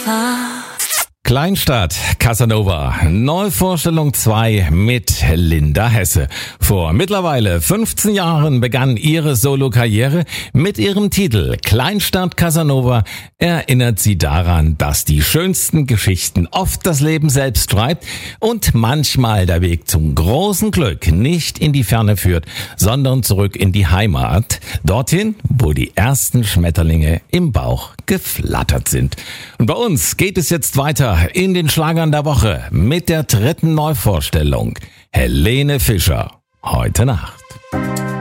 Kleinstadt Casanova, Neuvorstellung 2 mit Linda Hesse. Vor mittlerweile 15 Jahren begann ihre Solokarriere. Mit ihrem Titel Kleinstadt Casanova erinnert sie daran, dass die schönsten Geschichten oft das Leben selbst schreibt und manchmal der Weg zum großen Glück nicht in die Ferne führt, sondern zurück in die Heimat, dorthin, wo die ersten Schmetterlinge im Bauch geflattert sind. Und bei uns geht es jetzt weiter in den Schlagern der Woche mit der dritten Neuvorstellung. Helene Fischer, heute Nacht.